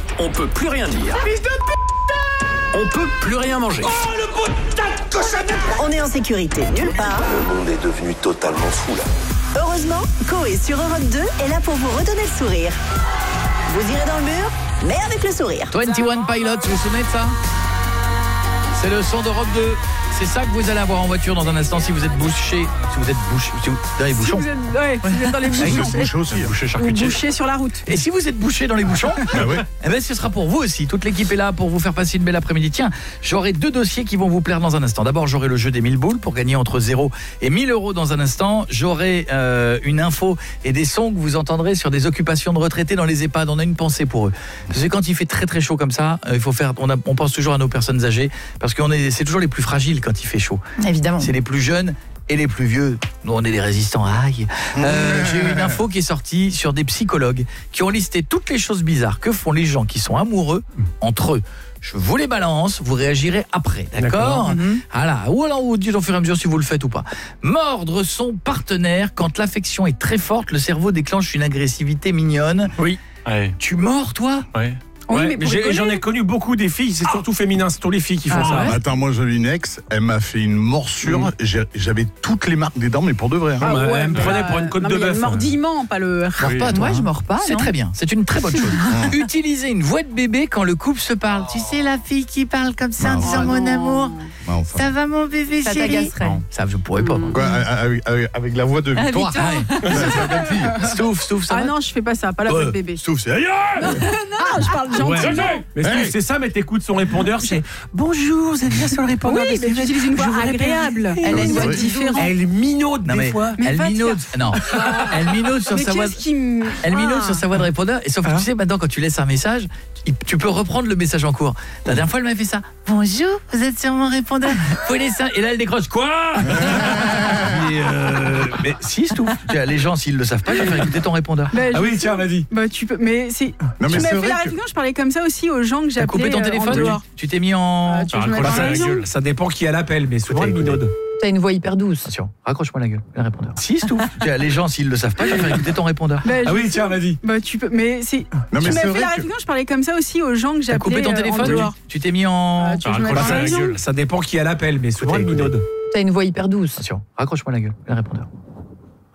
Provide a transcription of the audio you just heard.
on peut plus rien dire. On peut plus rien manger. Oh, le putain de cochonnette! On est en sécurité nulle part. Le monde est devenu totalement fou là. Heureusement, Coé sur Europe 2 est là pour vous redonner le sourire. Vous irez dans le mur, mais avec le sourire. 21 Pilots, vous vous souvenez de ça? C'est le son d'Europe 2. C'est ça que vous allez avoir en voiture dans un instant si vous êtes bouché. Si vous êtes bouché dans les bouchons. Si vous êtes dans les bouchons. Boucher aussi. Bouché Ou charcutier. boucher sur la route. Et si vous êtes bouché dans les bouchons, ouais. eh ben ce sera pour vous aussi. Toute l'équipe est là pour vous faire passer une belle après-midi. Tiens, j'aurai 2 dossiers qui vont vous plaire dans un instant. D'abord, j'aurai le jeu des 1000 boules pour gagner entre 0 et 1000 euros dans un instant. J'aurai une info et des sons que vous entendrez sur des occupations de retraités dans les EHPAD. On a une pensée pour eux. Parce que quand il fait très très chaud comme ça, il faut faire. On pense toujours à nos personnes âgées parce c'est toujours les plus fragiles quand il fait chaud. Évidemment. C'est les plus jeunes et les plus vieux. Nous, on est des résistants. Aïe. J'ai eu une info qui est sortie sur des psychologues qui ont listé toutes les choses bizarres que font les gens qui sont amoureux entre eux. Je vous les balance, vous réagirez après, d'accord? Voilà. Ou alors vous dites au fur et à mesure si vous le faites ou pas. Mordre son partenaire quand l'affection est très forte, le cerveau déclenche une agressivité mignonne. Oui. Ouais. Tu mords, toi? Ouais. Oui, Ouais, mais j'en ai connu beaucoup des filles, c'est surtout féminin, c'est tous les filles qui font ça. ouais. Attends, moi j'ai eu une ex, elle m'a fait une morsure, j'avais toutes les marques des dents, mais pour de vrai. Ah, elle me prenait pour une côte de bœuf. Le mordillement, pas le... Mords pas, toi, Moi, je hein. mords pas, C'est non. très bien, c'est une très bonne chose. Utiliser une voix de bébé quand le couple se parle. Tu sais, la fille qui parle comme ça en Non. disant Oh, mon non. amour. Ouais, enfin. Ça va mon bébé Ça chéri? t'agacerait. Non, ça je pourrais pas. moi. Quoi, avec la voix de Victoire. Toi, Stouff, ça Ah va? non, je fais pas ça, pas la voix de bébé. Sauf c'est ailleurs. Non, je parle gentiment. Mais c'est ça, mais t'écoutes son répondeur, c'est bonjour, vous êtes bien sur le répondeur. Oui, mais j'utilise une voix agréable. Elle a une voix Oui. différente. Elle minaude Non, des mais fois. elle va te minaude. Non, elle minaude sur Mais sa voix. qu'est-ce qui me... Elle minaude Ah. sur sa voix de répondeur. Et sauf que tu sais, maintenant, quand tu laisses un message, tu peux reprendre le message en cours. La dernière fois, elle m'a fait ça. Bonjour, vous êtes sur mon répondeur. Faut laisser. Et là, elle décroche. Quoi? Mais si, Stouff. Les gens, s'ils le savent pas, ils vont faire écouter ton répondeur. Bah, Ah je oui, sais. tiens, vas-y. Bah tu peux, mais c'est... Non, Tu mais m'as c'est fait vrai la que- réflexion, je parlais comme ça aussi aux gens que T'as j'appelais coupé ton téléphone? en dehors. Tu t'es mis en. Ah, tu veux que je mette Raccroche un la exemple gueule. Ça dépend qui a l'appel, mais souvent elle minaude. T'as une voix hyper douce. Attention, raccroche-moi la gueule, le répondeur. Si, Stouff. Les gens, s'ils le savent pas, ils vont faire écouter ton répondeur. Bah, Ah je oui, sais. tiens, vas-y. Bah tu peux, mais c'est... Non, mais Tu m'as c'est fait vrai la que- réflexion, je parlais comme ça aussi aux gens que T'as j'appelais coupé ton en téléphone? dehors. Tu t'es mis en. Ah, tu veux que je mette Raccroche un la exemple gueule. Ça dépend qui a l'appel, mais souvent elle Écoutez. minaude. T'as une voix hyper douce. Attention, raccroche-moi la gueule, le répondeur.